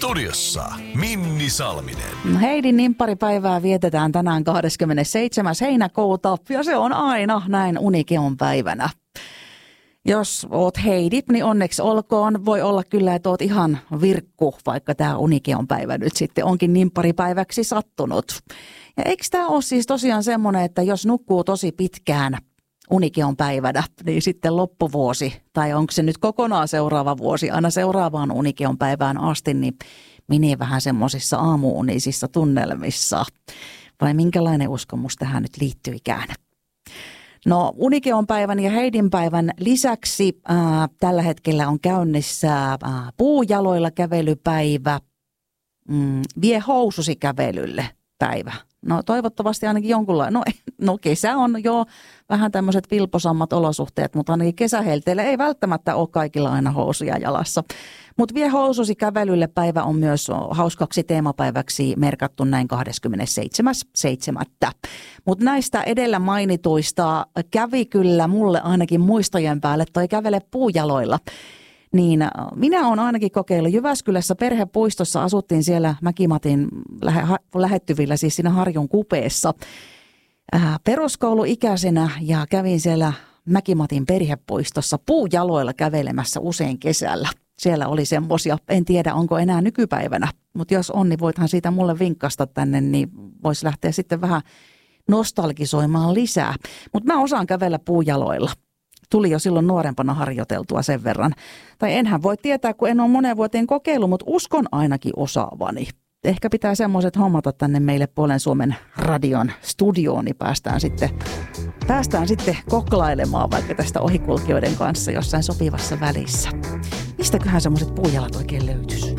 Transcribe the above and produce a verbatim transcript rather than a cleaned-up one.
Studiossa Minni Salminen. Heidin nimpparipäivää vietetään tänään kahdeskymmenesseitsemäs heinäkuuta ja se on aina näin Unikeon päivänä. Jos oot Heidi, niin onneksi olkoon. Voi olla kyllä, että oot ihan virkku, vaikka tämä Unikeon päivä nyt sitten onkin nimpparipäiväksi sattunut. Ja eikö tämä ole siis tosiaan semmoinen, että jos nukkuu tosi pitkään Unikeon päivänä, niin sitten loppuvuosi, tai onko se nyt kokonaan seuraava vuosi, aina seuraavaan Unikeon päivään asti, niin menee vähän semmoisissa aamuunisissa tunnelmissa. Vai minkälainen uskomus tähän nyt liittyikään? No Unikeon päivän ja Heidin päivän lisäksi ää, tällä hetkellä on käynnissä ää, puujaloilla kävelypäivä, mm, vie housusi kävelylle päivä. No toivottavasti ainakin jonkunlainen, no, no kesä on jo vähän tämmöiset vilposammat olosuhteet, mutta ainakin kesähelteillä ei välttämättä ole kaikilla aina housuja jalassa. Mutta vie housusi kävelylle päivä on myös hauskaksi teemapäiväksi merkattu näin kahdeskymmenesseitsemäs seitsemättä Mutta näistä edellä mainituista kävi kyllä mulle ainakin muistojen päälle toi kävele puujaloilla. Niin minä olen ainakin kokeillut Jyväskylässä perhepuistossa, asuttiin siellä Mäkimatin lähe, lähettyvillä, siis siinä Harjun kupeessa äh, peruskouluikäisenä ja kävin siellä Mäkimatin perhepuistossa puujaloilla kävelemässä usein kesällä. Siellä oli semmoisia, en tiedä onko enää nykypäivänä, mutta jos on, niin voithan siitä mulle vinkkasta tänne, niin voisi lähteä sitten vähän nostalgisoimaan lisää. Mutta mä osaan kävellä puujaloilla. Tuli jo silloin nuorempana harjoiteltua sen verran. Tai enhän voi tietää, kun en ole moneen vuoteen kokeillut, mutta uskon ainakin osaavani. Ehkä pitää semmoiset hommata tänne meille Puolen Suomen radion studioon, niin päästään sitten, päästään sitten koklailemaan vaikka tästä ohikulkijoiden kanssa jossain sopivassa välissä. Mistäköhän semmoiset puujalat oikein löytyisi?